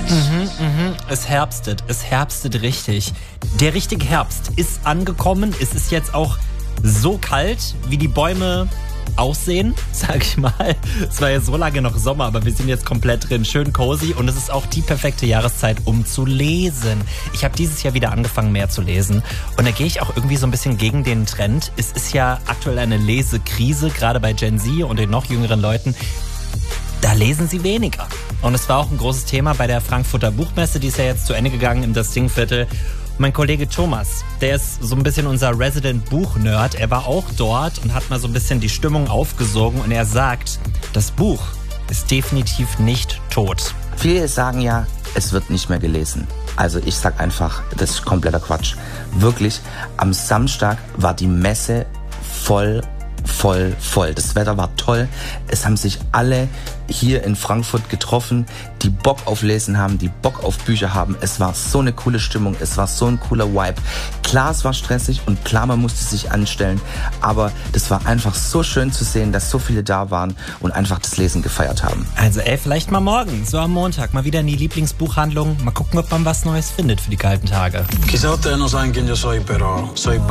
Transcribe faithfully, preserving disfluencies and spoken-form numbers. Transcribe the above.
Mhm, mhm. Es herbstet, es herbstet richtig. Der richtige Herbst ist angekommen. Es ist jetzt auch so kalt, wie die Bäume aussehen, sag ich mal. Es war ja so lange noch Sommer, aber wir sind jetzt komplett drin, schön cozy und es ist auch die perfekte Jahreszeit, um zu lesen. Ich habe dieses Jahr wieder angefangen, mehr zu lesen und da gehe ich auch irgendwie so ein bisschen gegen den Trend. Es ist ja aktuell eine Lesekrise, gerade bei Gen Z und den noch jüngeren Leuten. Da lesen sie weniger. Und es war auch ein großes Thema bei der Frankfurter Buchmesse, die ist ja jetzt zu Ende gegangen im Das Ding-Viertel. Mein Kollege Thomas, der ist so ein bisschen unser Resident-Buch-Nerd. Er war auch dort und hat mal so ein bisschen die Stimmung aufgesogen. Und er sagt, das Buch ist definitiv nicht tot. Viele sagen ja, es wird nicht mehr gelesen. Also ich sag einfach, das ist kompletter Quatsch. Wirklich, am Samstag war die Messe voll voll, voll. Das Wetter war toll. Es haben sich alle hier in Frankfurt getroffen, die Bock auf Lesen haben, die Bock auf Bücher haben. Es war so eine coole Stimmung, es war so ein cooler Vibe. Klar, es war stressig und klar, man musste sich anstellen, aber das war einfach so schön zu sehen, dass so viele da waren und einfach das Lesen gefeiert haben. Also ey, vielleicht mal morgen, so am Montag, mal wieder in die Lieblingsbuchhandlung. Mal gucken, ob man was Neues findet für die kalten Tage. Chissà te non sai anche io so però, so